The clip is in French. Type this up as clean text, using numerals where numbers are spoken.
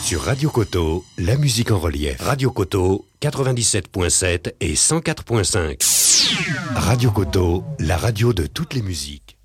Sur Radio Koto, la musique en relief. Radio Koto, 97.7 et 104.5. Radio Koto, la radio de toutes les musiques.